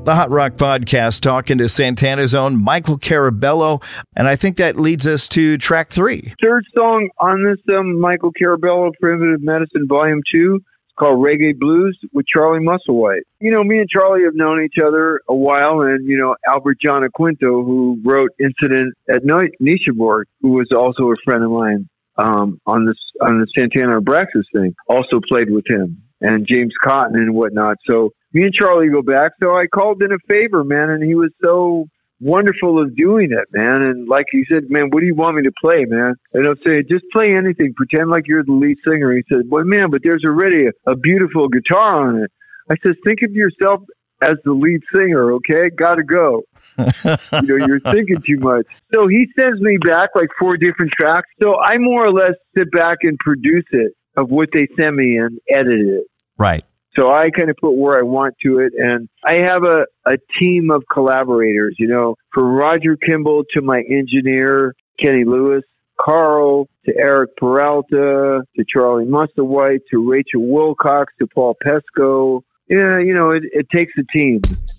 The Hot Rock Podcast, talking to Santana's own Michael Carabello. And I think that leads us to track 3. Third song on this Michael Carabello Primitive Medicine Volume 2. It's called Reggae Blues with Charlie Musselwhite. You know, me and Charlie have known each other a while, and, you know, Albert John Aquinto, who wrote Incident at Nishaborg, who was also a friend of mine on the Santana Abraxas thing, also played with him, and James Cotton and whatnot. So me and Charlie go back. So I called in a favor, man, and he was so wonderful of doing it, man. And like he said, man, what do you want me to play, man? And I'll say, just play anything. Pretend like you're the lead singer. He said, well, man, but there's already a beautiful guitar on it. I said, think of yourself as the lead singer, okay? Gotta go. You know, you're thinking too much. So he sends me back like 4 different tracks. So I more or less sit back and produce it of what they send me and edit it. Right. So I kind of put where I want to it. And I have a team of collaborators, you know, from Roger Kimball to my engineer, Kenny Lewis, Carl to Eric Peralta to Charlie Musselwhite to Rachel Wilcox to Paul Pesco. Yeah, you know, it takes a team.